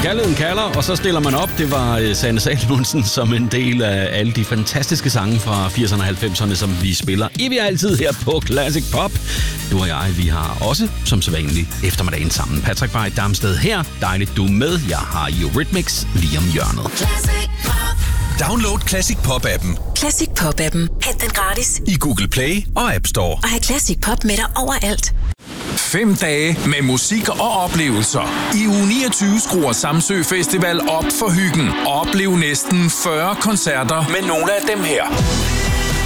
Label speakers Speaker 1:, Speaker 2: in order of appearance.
Speaker 1: Kærligheden kalder, og så stiller man op. Det var Sanne Salomonsen som en del af alle de fantastiske sange fra 80'erne og 90'erne, som vi spiller evigt altid her på Classic Pop. Du og jeg, vi har også som sædvanligt eftermiddagen sammen. Patrick Bay Damsted her. Dejligt, du er med. Jeg har Eurythmics lige om hjørnet.
Speaker 2: Download Classic Pop-appen.
Speaker 3: Classic Pop-appen. Hent den gratis
Speaker 2: I Google Play og App Store.
Speaker 3: og have Classic Pop med dig overalt.
Speaker 2: 5 dage med musik og oplevelser. I uge 29 skruer Samsø Festival op for hyggen. Oplev næsten 40 koncerter med nogle af dem her.